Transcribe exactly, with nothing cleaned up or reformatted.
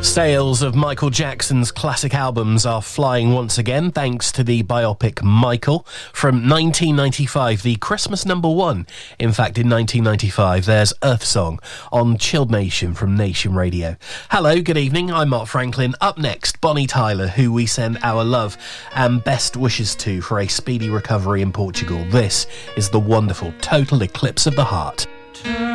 Sales of Michael Jackson's classic albums are flying once again thanks to the biopic Michael from nineteen ninety-five, the Christmas number one. In fact, in nineteen ninety-five, there's Earth Song on Chilled Nation from Nation Radio. Hello, good evening, I'm Mark Franklin. Up next, Bonnie Tyler, who we send our love and best wishes to for a speedy recovery in Portugal. This is the wonderful Total Eclipse of the Heart.